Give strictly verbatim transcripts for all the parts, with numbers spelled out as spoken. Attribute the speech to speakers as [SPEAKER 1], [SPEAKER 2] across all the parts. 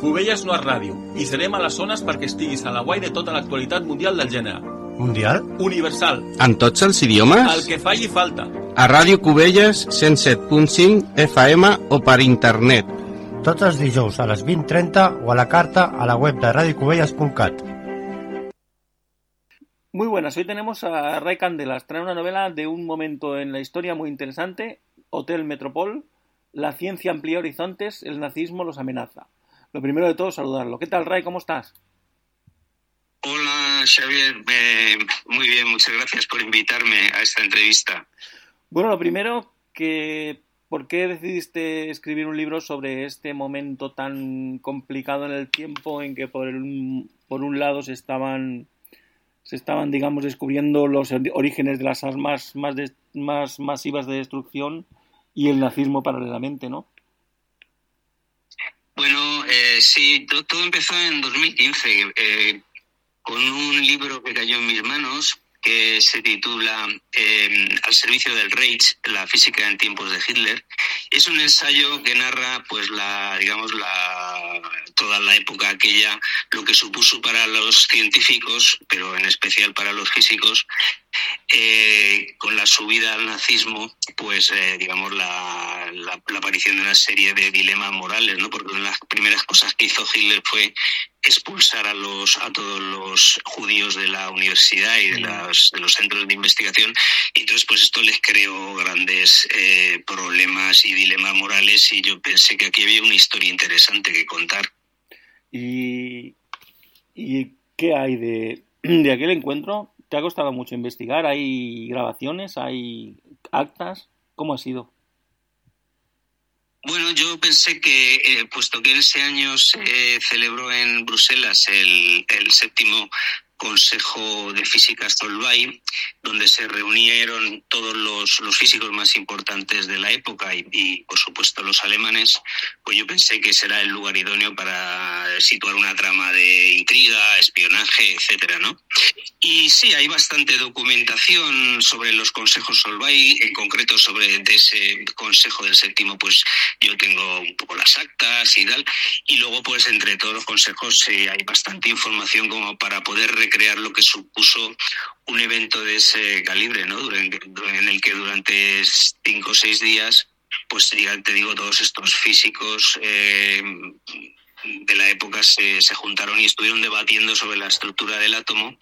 [SPEAKER 1] Cubelles no és ràdio, i serem a les zones perquè estiguis a la guai de tota l'actualitat mundial del gènere.
[SPEAKER 2] Mundial?
[SPEAKER 1] Universal.
[SPEAKER 3] En tots els idiomes?
[SPEAKER 1] El que faci falta.
[SPEAKER 3] A Ràdio Cubelles cent set punt cinc F M o per internet.
[SPEAKER 2] Tots els dijous a les vint trenta o a la carta a la web de radio cubelles punt cat.
[SPEAKER 1] Muy buenas, hoy tenemos a Ray Candelas, trae una novela de un momento en la historia muy interesante, Hotel Metropol, la ciencia amplía horizontes, el nazismo los amenaza. Lo primero de todo, saludarlo. ¿Qué tal, Ray? ¿Cómo estás?
[SPEAKER 4] Hola, Xavier. Eh, muy bien, muchas gracias por invitarme a esta entrevista.
[SPEAKER 1] Bueno, lo primero, que ¿por qué decidiste escribir un libro sobre este momento tan complicado en el tiempo en que por un, por un lado se estaban... se estaban, digamos, descubriendo los orígenes de las armas más, de, más masivas de destrucción y el nazismo paralelamente, ¿no?
[SPEAKER 4] Bueno, eh, sí, todo, todo empezó en dos mil quince eh, con un libro que cayó en mis manos que se titula eh, Al servicio del Reich, la física en tiempos de Hitler. Es un ensayo que narra, pues, la, digamos, la toda la época aquella, lo que supuso para los científicos, pero en especial para los físicos, eh, con la subida al nazismo, pues, eh, digamos, la, la, la aparición de una serie de dilemas morales, ¿no? Porque una de las primeras cosas que hizo Hitler fue expulsar a los a todos los judíos de la universidad y de, las, de los centros de investigación, y entonces pues esto les creó grandes eh, problemas y dilemas morales, y yo pensé que aquí había una historia interesante que contar.
[SPEAKER 1] ¿Y, y qué hay de, de aquel encuentro? ¿Te ha costado mucho investigar? ¿Hay grabaciones? ¿Hay actas? ¿Cómo ha sido?
[SPEAKER 4] Bueno, yo pensé que, eh, puesto que en ese año se celebró en Bruselas el, el séptimo Consejo de Física Solvay, donde se reunieron todos los, los físicos más importantes de la época y, y, por supuesto, los alemanes, pues yo pensé que será el lugar idóneo para situar una trama de intriga, espionaje, etcétera, ¿no? Y sí, hay bastante documentación sobre los consejos Solvay, en concreto sobre de ese consejo del séptimo, pues yo tengo un poco las actas y tal, y luego pues entre todos los consejos sí, hay bastante información como para poder recrear lo que supuso un evento de ese calibre, ¿no? Durante, en el que durante cinco o seis días, pues ya te digo, todos estos físicos eh, de la época se, se juntaron y estuvieron debatiendo sobre la estructura del átomo.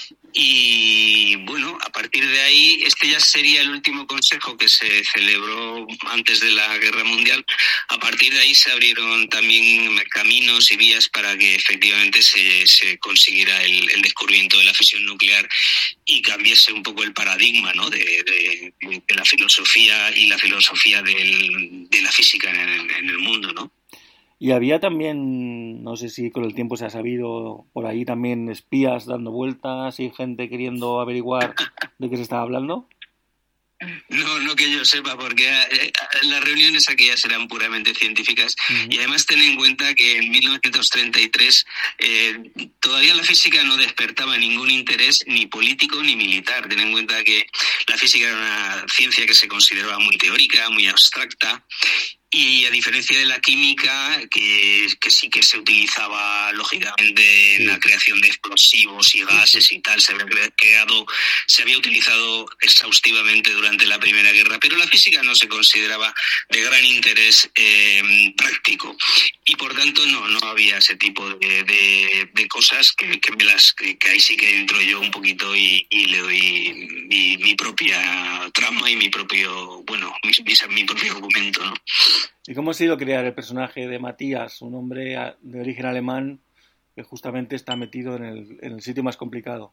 [SPEAKER 4] Y bueno, a partir de ahí, este ya sería el último consejo que se celebró antes de la Guerra Mundial. A partir de ahí se abrieron también caminos y vías para que efectivamente se, se consiguiera el, el descubrimiento de la fisión nuclear y cambiase un poco el paradigma, ¿no? de, de, de la filosofía y la filosofía del, de la física en el, en el mundo, ¿no?
[SPEAKER 1] Y había también, no sé si con el tiempo se ha sabido, por ahí también espías dando vueltas y gente queriendo averiguar de qué se estaba hablando.
[SPEAKER 4] No, no que yo sepa, porque eh, las reuniones aquellas eran puramente científicas. Uh-huh. Y además ten en cuenta que en mil novecientos treinta y tres eh, todavía la física no despertaba ningún interés ni político ni militar. Ten en cuenta que la física era una ciencia que se consideraba muy teórica, muy abstracta. Y a diferencia de la química, que, que sí que se utilizaba lógicamente en la creación de explosivos y gases y tal, se había creado, se había utilizado exhaustivamente durante la Primera Guerra, pero la física no se consideraba de gran interés eh, práctico. Y por tanto no, no había ese tipo de, de, de cosas que, que me las que, que ahí sí que entro yo un poquito y, y le doy mi, mi propia trama y mi propio, bueno, mi, mi, mi propio argumento, ¿no?
[SPEAKER 1] ¿Y cómo ha sido crear el personaje de Matías, un hombre de origen alemán que justamente está metido en el, en el sitio más complicado?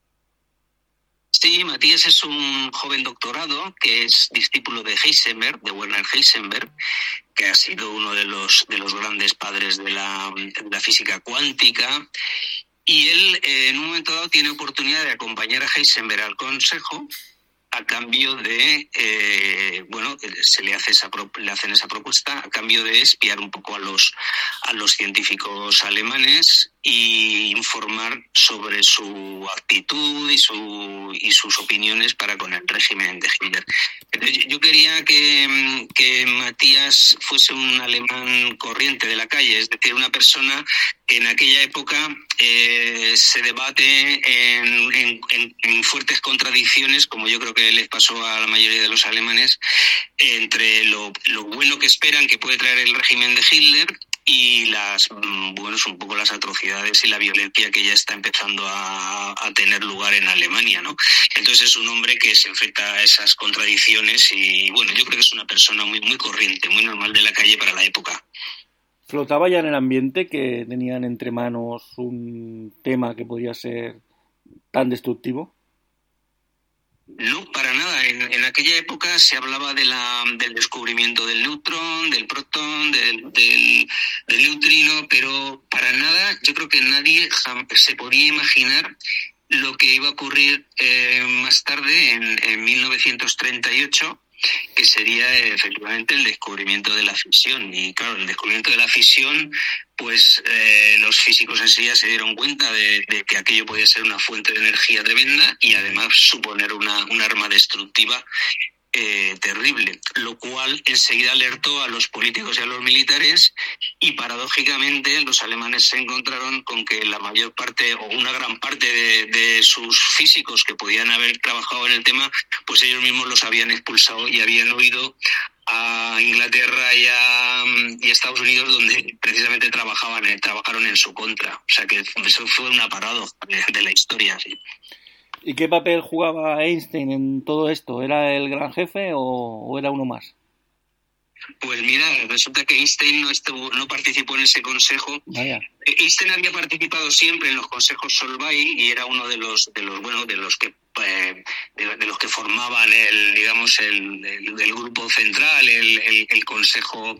[SPEAKER 4] Sí, Matías es un joven doctorado que es discípulo de Heisenberg, de Werner Heisenberg, que ha sido uno de los, de los grandes padres de la, de la física cuántica. Y él, eh, en un momento dado, tiene oportunidad de acompañar a Heisenberg al consejo a cambio de, eh, bueno, se le hace esa le hacen esa propuesta a cambio de espiar un poco a los a los científicos alemanes y informar sobre su actitud y, su, y sus opiniones para con el régimen de Hitler. Entonces, yo quería que, que Matías fuese un alemán corriente de la calle, es decir, una persona que en aquella época eh, se debate en, en, en, en fuertes contradicciones, como yo creo que les pasó a la mayoría de los alemanes, entre lo, lo bueno que esperan que puede traer el régimen de Hitler y las, bueno, un poco las atrocidades y la violencia que ya está empezando a, a tener lugar en Alemania, ¿no? Entonces es un hombre que se enfrenta a esas contradicciones y, bueno, yo creo que es una persona muy, muy corriente, muy normal de la calle para la época.
[SPEAKER 1] ¿Flotaba ya en el ambiente que tenían entre manos un tema que podía ser tan destructivo?
[SPEAKER 4] No, para nada. En, en aquella época se hablaba de la, del descubrimiento del neutrón, del protón, del, del, del neutrino, pero para nada yo creo que nadie se podía imaginar lo que iba a ocurrir eh, más tarde, en, en mil novecientos treinta y ocho, que sería efectivamente el descubrimiento de la fisión. Y claro, el descubrimiento de la fisión, pues eh, los físicos enseguida se dieron cuenta de, de que aquello podía ser una fuente de energía tremenda y además suponer una, una arma destructiva eh, terrible, lo cual enseguida alertó a los políticos y a los militares y paradójicamente los alemanes se encontraron con que la mayor parte o una gran parte de, de sus físicos que podían haber trabajado en el tema, pues ellos mismos los habían expulsado y habían huido a Inglaterra y a, y a Estados Unidos, donde precisamente trabajaban, eh, trabajaron en su contra. O sea que eso fue una paradoja de, de la historia, sí.
[SPEAKER 1] ¿Y qué papel jugaba Einstein en todo esto? ¿Era el gran jefe o, o era uno más?
[SPEAKER 4] Pues mira, resulta que Einstein no estuvo, no participó en ese consejo.
[SPEAKER 1] Vaya.
[SPEAKER 4] Einstein había participado siempre en los consejos Solvay y era uno de los de los bueno de los que eh, de, de los que formaban el digamos el, el, el grupo central, el, el, el consejo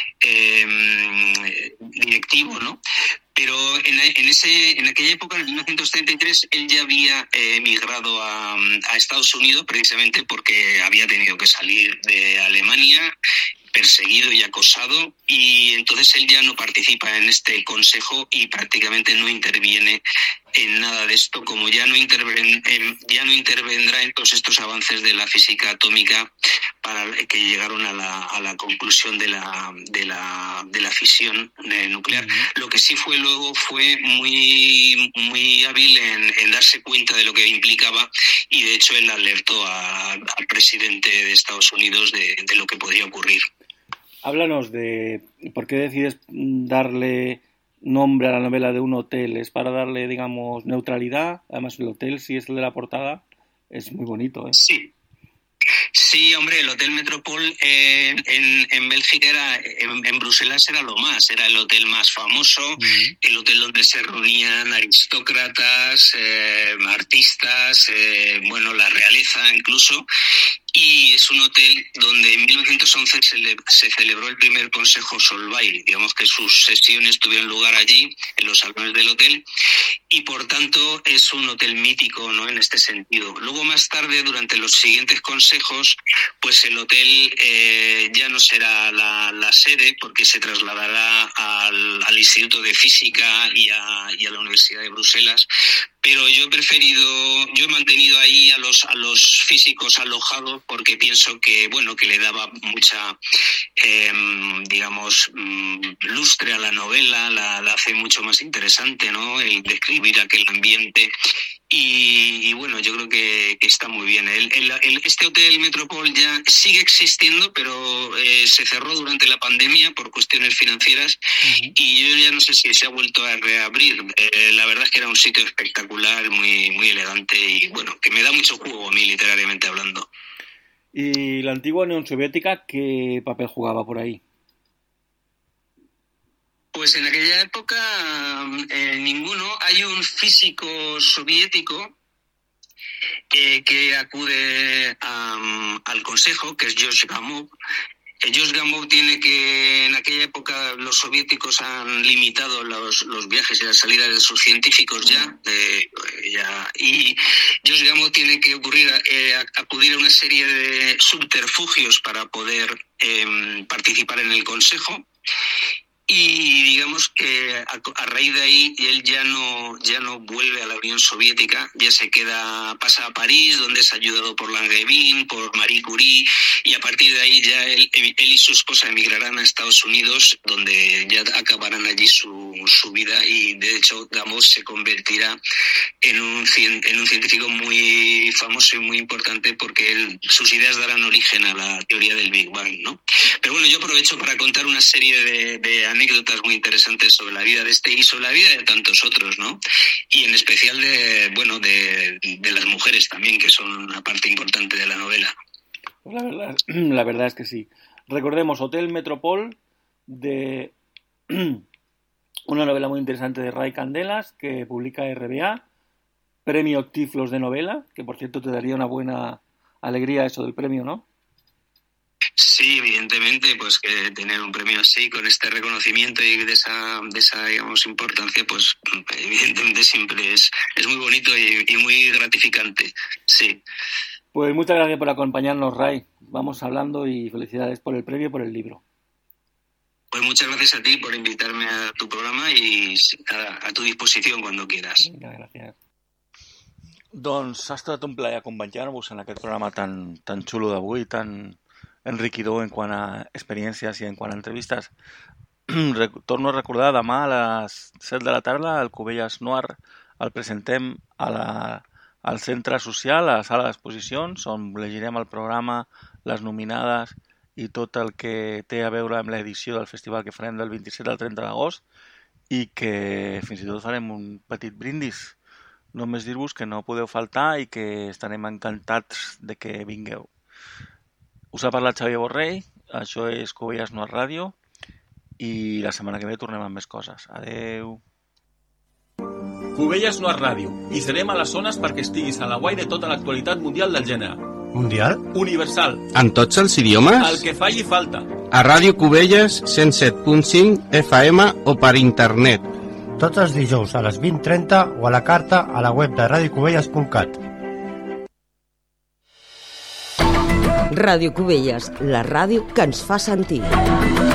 [SPEAKER 4] eh, directivo, ¿no? Pero en, en ese en aquella época, en mil novecientos treinta y tres, él ya había eh, emigrado a, a Estados Unidos precisamente porque había tenido que salir de Alemania, perseguido y acosado, y entonces él ya no participa en este consejo y prácticamente no interviene en nada de esto, como ya no interven, ya no intervendrá en todos estos avances de la física atómica para que llegaron a la, a la conclusión de la de la de la fisión nuclear. Uh-huh. Lo que sí fue luego fue muy muy hábil en, en darse cuenta de lo que implicaba y de hecho él alertó a, al presidente de Estados Unidos de, de lo que podría ocurrir.
[SPEAKER 1] Háblanos de por qué decides darle nombre a la novela de un hotel. ¿Es para darle, digamos, neutralidad? Además, el hotel, si es el de la portada, es muy bonito, ¿eh?
[SPEAKER 4] Sí. Sí, hombre, el Hotel Metropol eh, en, en Bélgica era, en, en Bruselas era lo más, era el hotel más famoso, uh-huh. El hotel donde se reunían aristócratas, eh, artistas, eh, bueno, la realeza incluso, y es un hotel donde en mil novecientos once se, le, se celebró el primer Consejo Solvay, digamos que sus sesiones tuvieron lugar allí, en los salones del hotel, y por tanto es un hotel mítico, ¿no?, en este sentido. Luego más tarde, durante los siguientes consejos, pues el hotel eh, ya no será la, la sede, porque se trasladará al, al Instituto de Física y a, y a la Universidad de Bruselas, pero yo he preferido, yo he mantenido ahí a los a los físicos alojados porque pienso que, bueno, que le daba mucha, eh, digamos, lustre a la novela, la, la hace mucho más interesante, ¿no?, el describir aquel ambiente. Y, y bueno, yo creo que, que está muy bien. El, el, el, este Hotel Metropol ya sigue existiendo, pero eh, se cerró durante la pandemia por cuestiones financieras. Uh-huh. Y yo ya no sé si se ha vuelto a reabrir. Eh, la verdad es que era un sitio espectacular, muy, muy elegante y bueno, que me da mucho juego a mí literariamente hablando.
[SPEAKER 1] ¿Y la antigua Unión Soviética qué papel jugaba por ahí?
[SPEAKER 4] Pues en aquella época eh, ninguno. Hay un físico soviético eh, que acude a, al consejo, que es George Gamow. Eh, George Gamow tiene que, en aquella época los soviéticos han limitado los, los viajes y las salidas de sus científicos ya, eh, ya y George Gamow tiene que ocurrir, eh, acudir a una serie de subterfugios para poder eh, participar en el consejo. Y digamos que a, a raíz de ahí él ya no ya no vuelve a la Unión Soviética, ya se queda, pasa a París, donde es ayudado por Langevin, por Marie Curie, y a partir de ahí ya él, él y su esposa emigrarán a Estados Unidos, donde ya acabarán allí su, su vida, y de hecho Gamow se convertirá en un, en un científico muy famoso y muy importante, porque él, sus ideas darán origen a la teoría del Big Bang, ¿no? Pero bueno, yo aprovecho para contar una serie de, de anécdotas muy interesantes sobre la vida de este y sobre la vida de tantos otros, ¿no? Y en especial de, bueno, de, de las mujeres también, que son una parte importante de la novela.
[SPEAKER 1] Pues la verdad, la verdad es que sí. Recordemos Hotel Metropol, de una novela muy interesante de Ray Candelas, que publica R B A, premio Tiflos de novela, que por cierto te daría una buena alegría eso del premio, ¿no?
[SPEAKER 4] Sí, evidentemente, pues que tener un premio así, con este reconocimiento y de esa, de esa digamos, importancia, pues evidentemente siempre es, es muy bonito y, y muy gratificante, sí.
[SPEAKER 1] Pues muchas gracias por acompañarnos, Ray. Vamos hablando y felicidades por el premio y por el libro.
[SPEAKER 4] Pues muchas gracias a ti por invitarme a tu programa i a, a tu disposició cuando quieras.
[SPEAKER 1] Vinga, gràcies. Doncs ha estat un plaer acompanyar-vos en aquest programa tan, tan xulo d'avui, tan enriquidor en quant a experiències i en quant a entrevistes. Torno a recordar, demà a les set de la tarda el Cubelles Noir el presentem a la, al Centre Social, a la sala d'exposicions, on llegirem el programa, les nominades i tot el que té a veure amb l'edició del festival que farem del vint-i-set al trenta d'agost, i que fins i tot farem un petit brindis. Només dir-vos que no podeu faltar i que estarem encantats de que vingueu. Us ha parlat Xavier Borrell, això és Cubelles Noir Ràdio, i la setmana que ve tornem amb més coses. Adeu.
[SPEAKER 5] Cubelles Noir Ràdio. I serem a les zones perquè estiguis a la guai de tota l'actualitat mundial del gènere.
[SPEAKER 2] Mundial?
[SPEAKER 5] Universal.
[SPEAKER 3] En tots els idiomes?
[SPEAKER 5] El que faci falta.
[SPEAKER 3] A Ràdio Cubelles cent set punt cinc F M o per internet.
[SPEAKER 2] Tots els dijous a les vint trenta o a la carta a la web de ràdio cubelles punt cat.
[SPEAKER 6] Ràdio Cubelles, la ràdio que ens fa sentir.